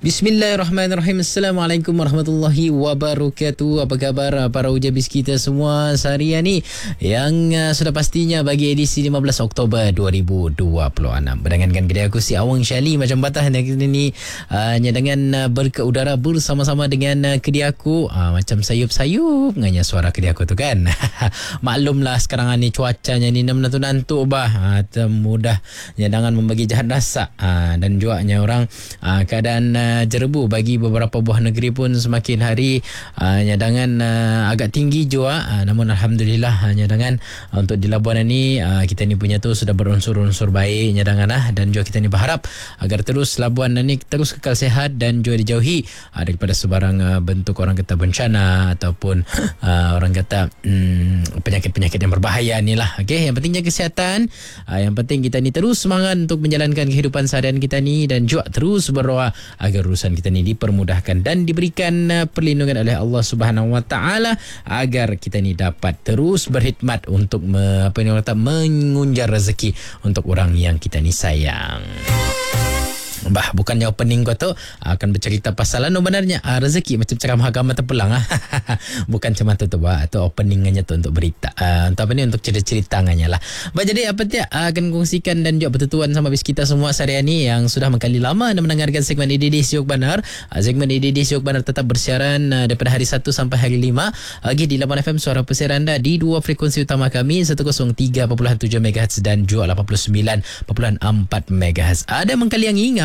Bismillahirrahmanirrahim. Assalamualaikum warahmatullahi wabarakatuh. Apa khabar para ujabis kita semua seharian ni yang sudah pastinya bagi edisi 15 Oktober 2026. Berdengankan kedai aku si Awang Syali macam batah ni dengan berke udara bersama-sama dengan kedai aku macam sayup-sayup nganya suara kedai aku tu kan. Maklumlah sekarang ni cuacanya ni nantu-nantu bah mudah jangan membagi jahat rasa dan juga orang keadaan jerebu bagi beberapa buah negeri pun semakin hari nyadangan agak tinggi juga, namun alhamdulillah nyadangan untuk di Labuan ni kita ni punya tu sudah berunsur-unsur baik nyadangan dan juga kita ni berharap agar terus Labuan ni terus kekal sehat dan juga dijauhi daripada sebarang bentuk orang kata bencana ataupun orang kata penyakit-penyakit yang berbahaya ni lah. Okay, yang penting jaga kesihatan, yang penting kita ni terus semangat untuk menjalankan kehidupan seharian kita ni dan juga terus berdoa agar urusan kita ni dipermudahkan dan diberikan perlindungan oleh Allah Subhanahu Wa Taala agar kita ni dapat terus berkhidmat untuk mengunjar rezeki untuk orang yang kita ni sayang. Bah, bukannya opening kau tu akan bercerita pasal benarnya rezeki macam ceramah agama terpulang bukan cuma tu bah, tu openingannya tu untuk berita untuk apa ni, untuk cerita lah. Bah, jadi apa dia akan kongsikan dan juga bertutuan sama bis kita semua seharian ni yang sudah mengkali lama anda mendengarkan segmen EDD Siok Banar. Segmen EDD Siok Banar tetap bersiaran daripada hari 1 sampai hari 5 lagi di Labuan FM, suara pesir anda di dua frekuensi utama kami 103.7 MHz dan juga 89.4 MHz. Ada mengkali yang ingau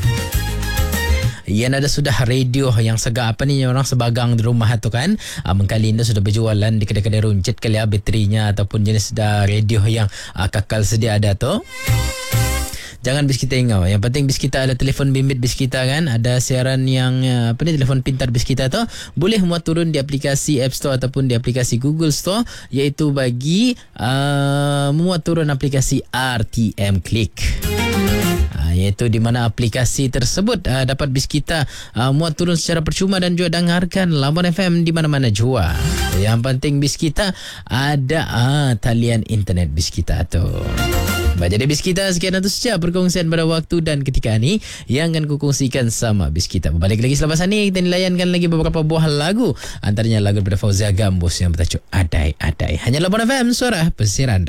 yang ada sudah radio yang segak apa ni orang sebagang di rumah tu kan, mengkali ini sudah berjualan di kedai-kedai runcit kali baterinya ataupun jenis radio yang kakal sedia ada tu. Jangan bis kita ingau. Yang penting bis kita ada telefon bimbit bis kita kan. Ada siaran yang telefon pintar bis kita tu. Boleh muat turun di aplikasi App Store ataupun di aplikasi Google Store. Iaitu bagi muat turun aplikasi RTM Click. Iaitu di mana aplikasi tersebut dapat bis kita muat turun secara percuma dan juga dengarkan Labuan FM di mana-mana jua. Yang penting bis kita ada talian internet bis kita tu. Jadi bis kita sekian itu saja perkongsian pada waktu dan ketika ni yang akan kukongsikan sama bis kita. Balik lagi selepas ni kita layankan lagi beberapa buah lagu, antaranya lagu daripada Fauzia Gambus yang bertajuk Adai Adai. Hanya Labuan FM, suara pesir anda.